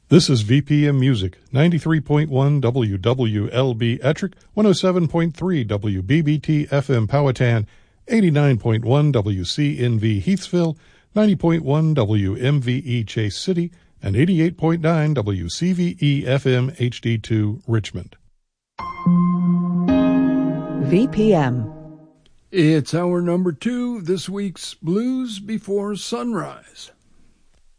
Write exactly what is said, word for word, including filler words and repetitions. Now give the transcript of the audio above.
This is V P M Music, ninety-three point one W W L B Ettrick, one oh seven point three W B B T F M Powhatan, eighty-nine point one W C N V Heathsville, ninety point one W M V E Chase City, and eighty-eight point nine W C V E F M H D two Richmond. V P M. It's hour number two, this week's Blues Before Sunrise.